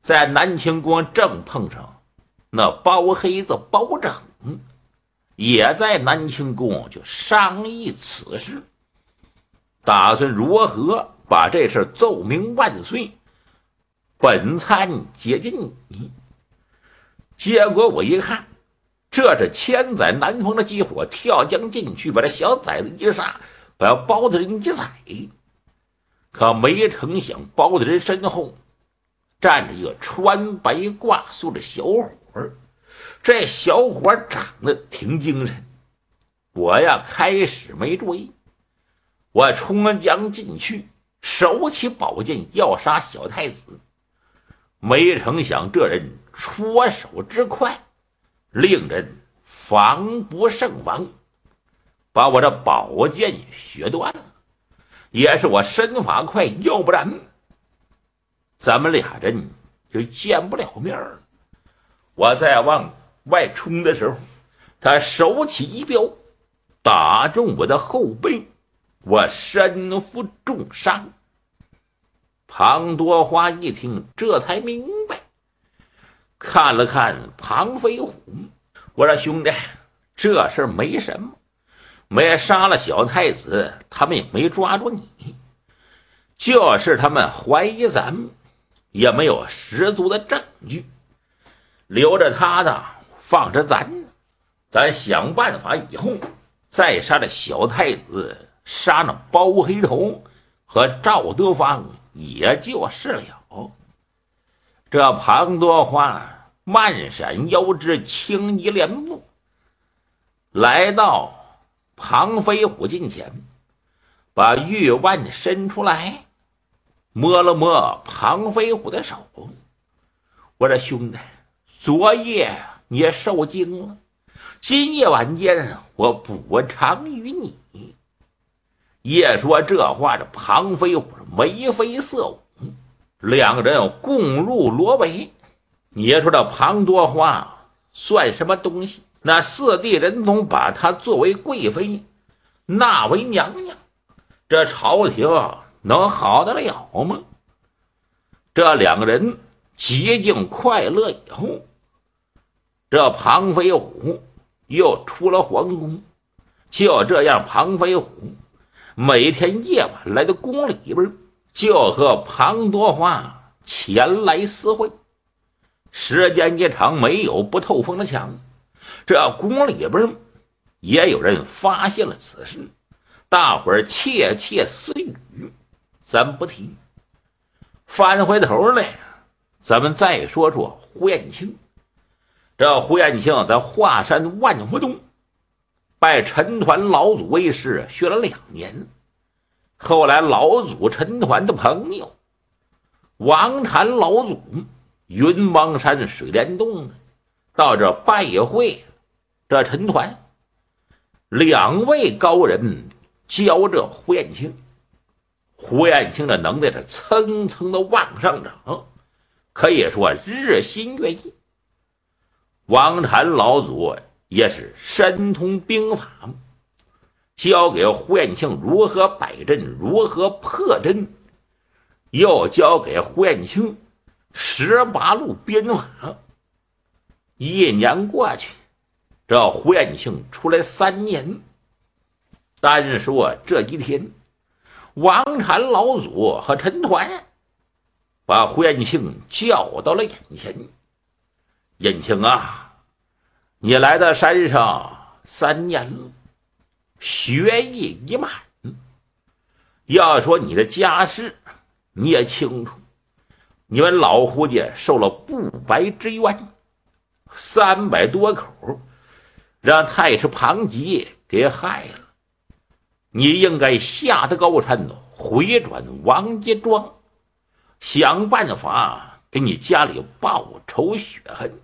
在南清宫正碰上那包黑子包拯也在南清宫就商议此事，打算如何把这事奏明万岁，本参接近你。结果我一看，这是千载难逢的机会，跳江进去把这小崽子一杀，把包大人一踩。可没成想包大人身后站着一个穿白挂素的小伙儿，这小伙长得挺精神，我呀开始没注意，我冲将进去，手起宝剑要杀小太子，没成想这人出手之快，令人防不胜防，把我这宝剑削断了。也是我身法快，要不然咱们俩人就见不了面了。我再往外冲的时候，他手起一镖，打中我的后背，我身负重伤。庞多花一听，这才明白，看了看庞飞虎，我说兄弟，这事没什么，没杀了小太子，他们也没抓住你，就是他们怀疑咱们，也没有十足的证据，留着他的，放着咱，咱想办法以后再杀了小太子，杀了包黑头和赵德芳也就是了。这庞多花漫闪腰肢，轻移连步，来到庞飞虎近前，把玉腕伸出来，摸了摸庞飞虎的手。我说兄弟，昨夜你也受惊了，今夜晚间我补偿于你。夜说这话，这庞飞虎眉飞色舞，两人共入罗围。你说这庞多花算什么东西？那四弟仁宗把她作为贵妃，纳为娘娘，这朝廷能好得了吗？这两个人极尽快乐以后，这庞飞虎又出了皇宫。就这样，庞飞虎每天夜晚来到宫里边，就和庞多花前来私会。时间一长，没有不透风的墙，这宫里边也有人发现了此事，大伙儿窃窃私语，咱不提。翻回头来，咱们再说说胡延庆。这胡延庆在华山万福洞拜陈抟老祖为师，学了2年。后来老祖陈抟的朋友王禅老祖云王山水帘洞到这拜会这陈抟，2位高人教这胡延庆。胡延庆的能耐是蹭蹭的往上涨，可以说日新月异。王禅老祖也是深通兵法，教给胡延庆如何摆阵，如何破阵，又教给胡延庆18路鞭法。1年过去，这胡延庆出来3年。单说这一天，王禅老祖和陈抟把胡延庆叫到了眼前。延庆啊，你来到山上3年了，学艺已满，要说你的家事你也清楚，你们老胡家受了不白之冤，300多口让太师庞吉给害了，你应该下得高山，回转王家庄，想办法给你家里报仇雪恨。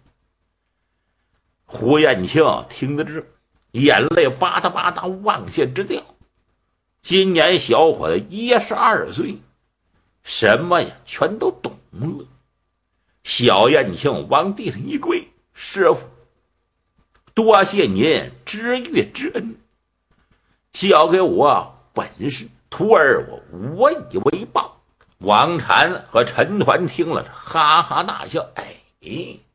胡延庆听得这，眼泪吧嗒吧嗒往下直掉。今年小伙子12岁，什么呀全都懂了。小延庆往地上一跪，师傅，多谢您知遇之恩，教给我本事，徒儿我无以为报。 王禅和陈抟听了，哈哈大笑。哎，